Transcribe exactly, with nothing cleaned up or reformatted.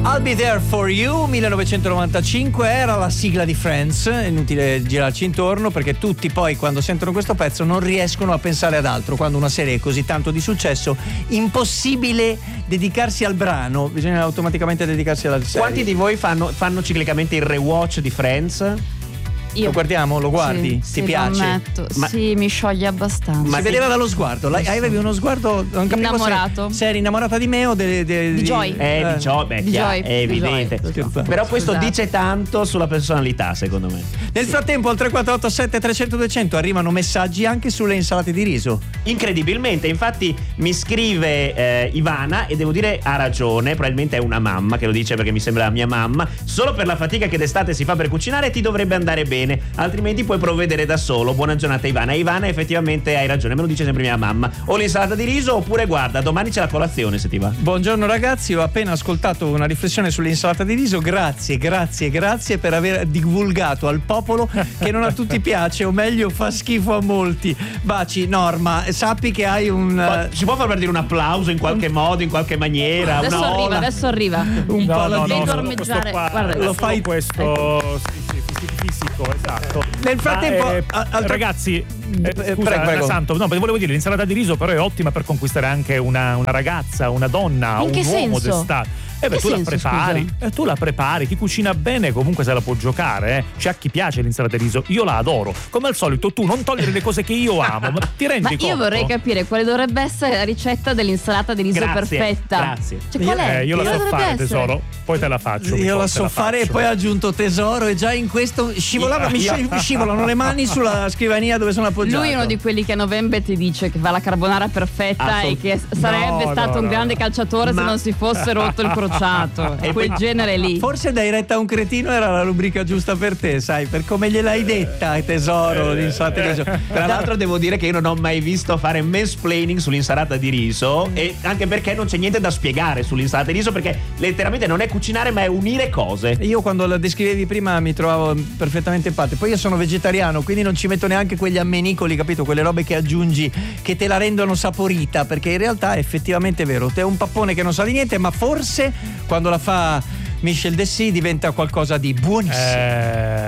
I'll Be There For You, millenovecentonovantacinque, era la sigla di Friends, inutile girarci intorno perché tutti poi quando sentono questo pezzo non riescono a pensare ad altro. Quando una serie è così tanto di successo, impossibile dedicarsi al brano, bisogna automaticamente dedicarsi alla serie. Quanti di voi fanno, fanno ciclicamente il rewatch di Friends? Io. Lo guardiamo? Lo guardi? Sì, Ti sì, piace? ammetto. Ma sì, mi scioglie abbastanza. Ma si vedeva dallo sguardo, Lei, avevi uno sguardo non capivo innamorato. Se, se eri innamorata di me o de, de, di, di Joy. Eh, di Joy, beh, di chiaro, Joy. è evidente. Joy. Però questo Scusate. dice tanto sulla personalità, secondo me. Nel frattempo al tre quattro otto sette trecento duecento arrivano messaggi anche sulle insalate di riso. Incredibilmente, infatti mi scrive eh, Ivana e devo dire ha ragione, probabilmente è una mamma che lo dice perché mi sembra la mia mamma. Solo per la fatica che d'estate si fa per cucinare ti dovrebbe andare bene, altrimenti puoi provvedere da solo. Buona giornata Ivana. Ivana, effettivamente hai ragione, me lo dice sempre mia mamma. O l'insalata di riso oppure guarda, domani c'è la colazione se ti va. Buongiorno ragazzi, ho appena ascoltato una riflessione sull'insalata di riso. Grazie, grazie, grazie per aver divulgato al popolo che non a tutti piace, o meglio fa schifo a molti. Baci Norma, sappi che hai un... Si può far per dire un applauso in qualche modo, in qualche maniera? Adesso una arriva, ola? adesso arriva. un No, po' no, la no, Vedo solo ormeggiare. questo qua, Guarda, lo solo fai- questo sì, sì, fisi- fisico, esatto. Nel frattempo, Ma, eh, a- al- ragazzi, eh, Eh, scusa, prego, prego. Santo, no, perché volevo dire, l'insalata di riso però è ottima per conquistare anche una, una ragazza, una donna, In un che uomo senso? d'estate. Eh beh, Che tu la senso, prepari, scusa? eh, tu la prepari, chi cucina bene comunque se la può giocare, eh. C'è a chi piace l'insalata di riso, io la adoro. Come al solito tu non togliere le cose che io amo, ma ti rendi Ma conto? io vorrei capire quale dovrebbe essere la ricetta dell'insalata di riso Grazie, perfetta. grazie. Cioè, qual è? Eh, io la Cosa so dovrebbe fare essere? tesoro, poi te la faccio. Io Nico, la te so fare e faccio. poi ha aggiunto tesoro e già in questo scivolava, mi Io- sci- mi scivolano le mani sulla scrivania dove sono appoggiato. Lui è uno di quelli che a novembre ti dice che fa la carbonara perfetta Assolut- e che sarebbe No, stato no, un no. grande calciatore Ma- se non si fosse rotto il crociato. E Quel poi- genere lì. Forse dai retta a un cretino era la rubrica giusta per te, sai, per come gliel'hai detta, tesoro, l'insalata di riso. Tra l'altro devo dire che io non ho mai visto fare mansplaining sull'insalata di riso, e anche perché non c'è niente da spiegare sull'insalata di riso, perché letteralmente non è cucinare ma è unire cose. Io quando la descrivevi prima mi trovavo perfettamente in parte. Poi io sono vegetariano, quindi non ci metto neanche quegli ammenicoli, capito? Quelle robe che aggiungi che te la rendono saporita, perché in realtà è effettivamente vero, te è un pappone che non sa di niente, ma forse quando la fa Michel Dessy diventa qualcosa di buonissimo. Eh,